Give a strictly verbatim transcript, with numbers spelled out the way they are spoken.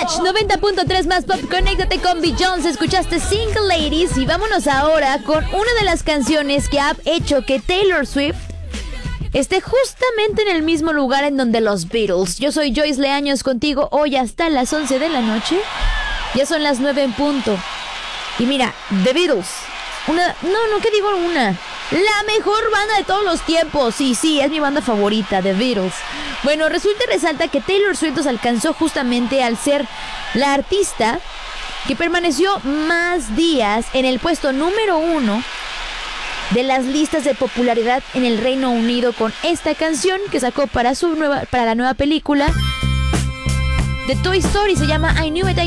Watch noventa punto tres más pop. Conéctate con Beyoncé. Escuchaste Single Ladies. Y vámonos ahora con una de las canciones que ha hecho que Taylor Swift esté justamente en el mismo lugar en donde los Beatles. Yo soy Joyce Leaños contigo hoy hasta las once de la noche. Ya son las nueve en punto. Y mira, The Beatles. Una... No, no, ¿qué digo una? La mejor banda de todos los tiempos. Sí, sí, es mi banda favorita, The Beatles. Bueno, resulta y resalta que Taylor Swift nos alcanzó justamente al ser la artista que permaneció más días en el puesto número uno de las listas de popularidad en el Reino Unido con esta canción que sacó para su nueva, para la nueva película de Toy Story. Se llama I Knew It, I